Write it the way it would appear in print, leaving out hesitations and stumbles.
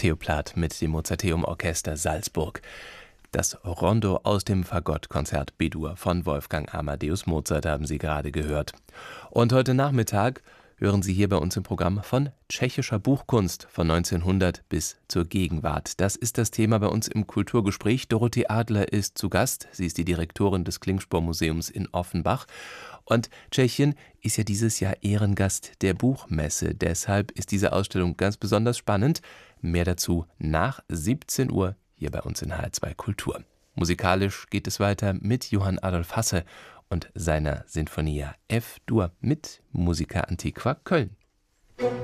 Theoplat mit dem Mozarteum-Orchester Salzburg. Das Rondo aus dem Fagottkonzert B-Dur von Wolfgang Amadeus Mozart haben Sie gerade gehört. Und heute Nachmittag hören Sie hier bei uns im Programm von tschechischer Buchkunst von 1900 bis zur Gegenwart. Das ist das Thema bei uns im Kulturgespräch. Dorothee Adler ist zu Gast. Sie ist die Direktorin des Klingspor-Museums in Offenbach. Und Tschechien ist ja dieses Jahr Ehrengast der Buchmesse. Deshalb ist diese Ausstellung ganz besonders spannend. Mehr dazu nach 17 Uhr hier bei uns in HR2 Kultur. Musikalisch geht es weiter mit Johann Adolf Hasse und seiner Sinfonia F-Dur mit Musica Antiqua Köln.